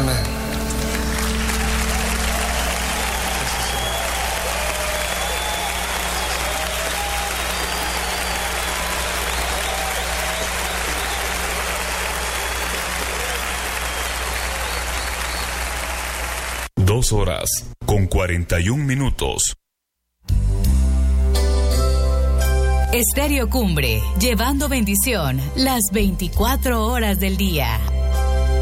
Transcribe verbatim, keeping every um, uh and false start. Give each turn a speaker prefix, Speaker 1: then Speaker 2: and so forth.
Speaker 1: Amén.
Speaker 2: Dos horas con cuarenta y un minutos.
Speaker 3: Estéreo Cumbre, llevando bendición las veinticuatro horas del día.